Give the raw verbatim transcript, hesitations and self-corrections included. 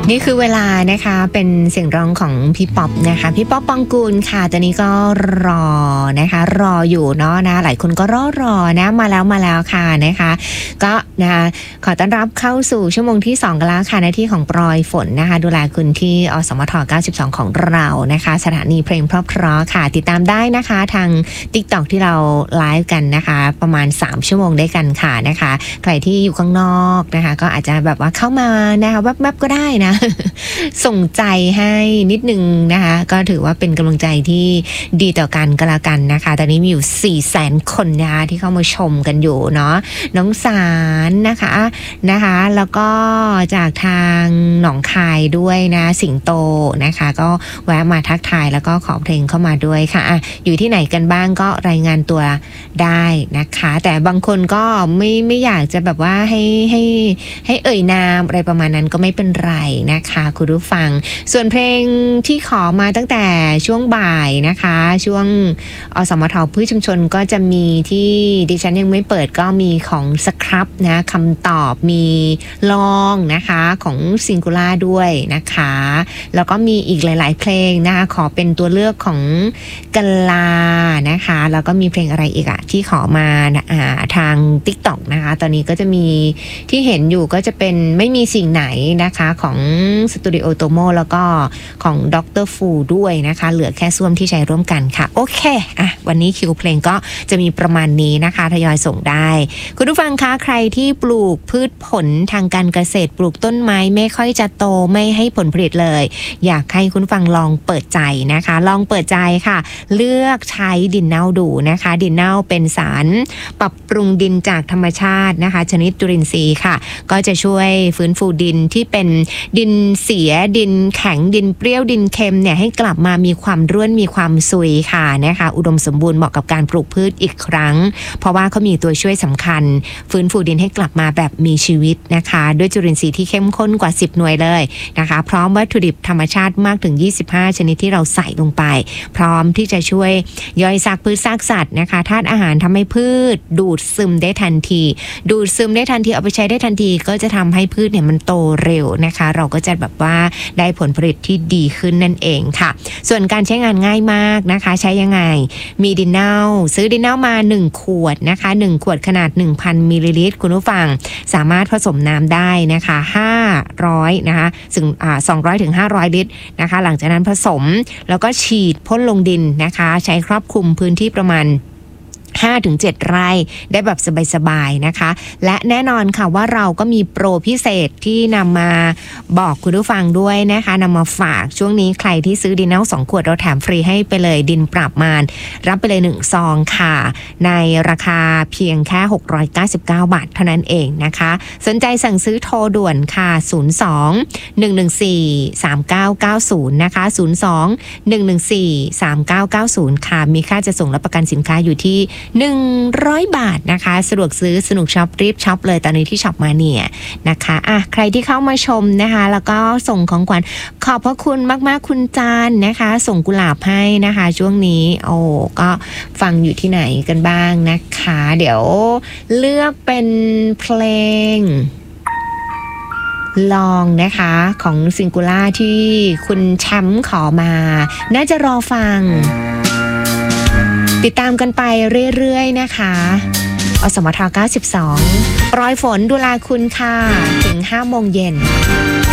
นี่คือเวลานะคะเป็นเสียงร้องของพี่ป๊อปนะคะพี่ป๊อปปองกูลค่ะตอนนี้ก็รอนะคะรออยู่เนาะนะหลายคนก็รอรอนะมาแล้วมาแล้วค่ะนะคะก็นะคะขอต้อนรับเข้าสู่ชั่วโมงที่สองกันแล้วค่ะหน้าที่ของปลอยฝนนะคะดูแลคุณที่อสมทเก้าสิบสองของเรานะคะสถานีเพลงเพราะๆค่ะติดตามได้นะคะทาง TikTok ที่เราไลฟ์กันนะคะประมาณสามชั่วโมงได้กันค่ะนะคะใครที่อยู่ข้างนอกนะคะก็อาจจะแบบว่าเข้ามานะคะแวบๆก็ได้นะ ส่งใจให้นิดนึงนะคะก็ถือว่าเป็นกำลังใจที่ดีต่อกันก็แล้วกันนะคะตอนนี้มีอยู่ สี่แสน คนนะคะที่เข้ามาชมกันอยู่เนาะน้องสารนะคะนะคะแล้วก็จากทางหนองคายด้วยนะสิงโตนะคะก็แวะมาทักทายแล้วก็ขอเพลงเข้ามาด้วยค่ะอ่ะอยู่ที่ไหนกันบ้างก็รายงานตัวได้นะคะแต่บางคนก็ไม่ไม่อยากจะแบบว่าให้ให้ให้เอ่ยนามอะไรประมาณนั้นก็ไม่เป็นไรนะคะคุณผู้ฟังส่วนเพลงที่ขอมาตั้งแต่ช่วงบ่ายนะคะช่วงอสมทพืชชุมชนก็จะมีที่ดิฉันยังไม่เปิดก็มีของสครับนะคำตอบมีลองนะคะของซิงคูล่าด้วยนะคะแล้วก็มีอีกหลายๆเพลงนะคะขอเป็นตัวเลือกของกัลลานะคะแล้วก็มีเพลงอะไรอีกอะที่ขอมาอ่าทาง TikTok นะคะตอนนี้ก็จะมีที่เห็นอยู่ก็จะเป็นไม่มีสิ่งไหนนะคะของสตูดิโอโตโมแล้วก็ของดรฟูด้วยนะคะเหลือแค่ส้วมที่ใช้ร่วมกันค่ะโอเคอ่ะวันนี้คิวเพลงก็จะมีประมาณนี้นะคะทยอยส่งได้คุณผู้ฟังคะใครที่ปลูกพืชผลทางการเกษตรปลูกต้นไม้ไม่ค่อยจะโตไม่ให้ผลผลิตเลยอยากให้คุณผู้ฟังลองเปิดใจนะคะลองเปิดใจค่ะเลือกใช้ดินเน่าดูนะคะดินเน่าเป็นสารปรับปรุงดินจากธรรมชาตินะคะชนิดจุลินทรีย์ค่ะก็จะช่วยฟื้นฟูดินที่เป็นดินเสียดินแข็งดินเปรี้ยวดินเค็มเนี่ยให้กลับมามีความร่วนมีความซุยค่ะนะคะอุดมสมบูรณ์เหมาะกับการปลูกพืชอีกครั้งเพราะว่าเขามีตัวช่วยสำคัญฟื้นฟูดินให้กลับมาแบบมีชีวิตนะคะด้วยจุลินทรีย์ที่เข้มข้นกว่าสิบหน่วยเลยนะคะพร้อมวัตถุดิบธรรมชาติมากถึงยี่สิบห้าชนิดที่เราใส่ลงไปพร้อมที่จะช่วยย่อยซากพืชซากสัตว์นะคะธาตุอาหารทำให้พืชดูดซึมได้ทันทีดูดซึมได้ทันทีเอาไปใช้ได้ทันทีก็จะทำให้พืชเนี่ยมันโตเร็วนะคะเราก็จะแบบว่าได้ผลผลิตที่ดีขึ้นนั่นเองค่ะส่วนการใช้งานง่ายมากนะคะใช้ยังไงมีดินเน่าซื้อดินเน่ามาหนึ่งขวดนะคะหนึ่งขวดขนาด หนึ่งพัน มิลลิลิตรคุณผู้ฟังสามารถผสมน้ำได้นะคะห้าร้อยนะคะถึงอ่าสองร้อยถึงห้าร้อยลิตรนะคะหลังจากนั้นผสมแล้วก็ฉีดพ่นลงดินนะคะใช้ครอบคลุมพื้นที่ประมาณห้าถึงเจ็ด ไร่ได้แบบสบายๆนะคะและแน่นอนค่ะว่าเราก็มีโปรพิเศษที่นำมาบอกคุณผู้ฟังด้วยนะคะนำมาฝากช่วงนี้ใครที่ซื้อดินเน่าสองขวดเราแถมฟรีให้ไปเลยดินปรับมานรับไปเลยหนึ่งซองค่ะในราคาเพียงแค่หกร้อยเก้าสิบเก้าบาทเท่านั้นเองนะคะสนใจสั่งซื้อโทรด่วนค่ะศูนย์ สอง หนึ่ง หนึ่ง สี่ สาม เก้า เก้า ศูนย์นะคะศูนย์ สอง หนึ่ง หนึ่ง สี่ สาม เก้า เก้า ศูนย์ค่ะมีค่าจะส่งและประกันสินค้าอยู่ที่หนึ่งร้อยบาทนะคะสะดวกซื้อสนุกช็อปรีบช็อปเลยตอนนี้ที่ช็อปมาเนี่ยนะคะอ่ะใครที่เข้ามาชมนะคะแล้วก็ส่งของขวัญขอบพระคุณมากๆคุณจานนะคะส่งกุหลาบให้นะคะช่วงนี้โอ้ก็ฟังอยู่ที่ไหนกันบ้างนะคะเดี๋ยวเลือกเป็นเพลงลองนะคะของซิงคูล่าที่คุณแชมป์ขอมาน่าจะรอฟังติดตามกันไปเรื่อยๆนะคะอสมทเก้าสิบสองปลอยฝนดูแลคุณค่ะถึงห้าโมงเย็น